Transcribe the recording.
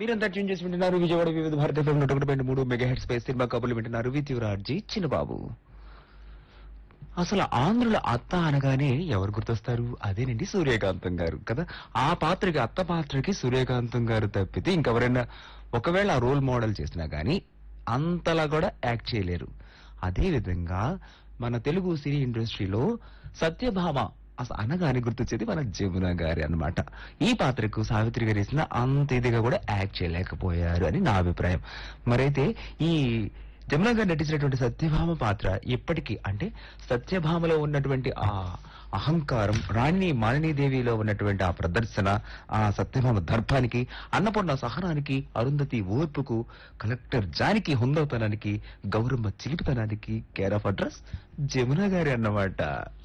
మీరంతా ట్యూన్ చేసి వింటున్నారు విజయవాడ వివిధ భారత ఎఫ్ఎం 101.3 మెగా హెడ్స్ పై సినిమా కబుర్లు వింటున్నారు విత్ యువరాజీ చిన్నబాబు. అసలు ఆంధ్రుల అత్త అనగానే ఎవరు గుర్తొస్తారు? అదేనండి సూర్యకాంతం గారు కదా. ఆ పాత్రకి అత్త పాత్రకి సూర్యకాంతం గారు తప్పితే ఇంకెవరైనా ఒకవేళ ఆ రోల్ మోడల్ చేసినా గానీ అంతలా కూడా యాక్ట్ చేయలేరు. అదే విధంగా మన తెలుగు సినీ ఇండస్ట్రీలో సత్యభామ అసలు అనగానే గుర్తొచ్చేది మన జమున గారి అన్నమాట. ఈ పాత్రకు సావిత్రి గారు వేసిన అంత ఇదిగా కూడా యాక్ట్ చేయలేకపోయారు అని నా అభిప్రాయం. మరైతే ఈ జమున గారు నటించినటువంటి సత్యభామ పాత్ర ఇప్పటికీ అంటే సత్యభామలో ఉన్నటువంటి ఆ అహంకారం, రాణి మాలినీదేవిలో ఉన్నటువంటి ఆ ప్రదర్శన, ఆ సత్యభామ దర్భానికి, అన్నపూర్ణ సహనానికి, Arundhati ఓర్పుకు, collector Janaki హుందవతనానికి, Gauramma చిలిపితనానికి care of address Jamuna గారి అన్నమాట.